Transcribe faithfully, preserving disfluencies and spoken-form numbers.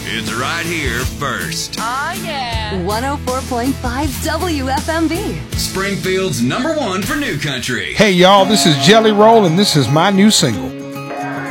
It's right here first. Oh, yeah. one oh four point five W F M B. Springfield's number one for new country. Hey, y'all, this is Jelly Roll, and this is my new single.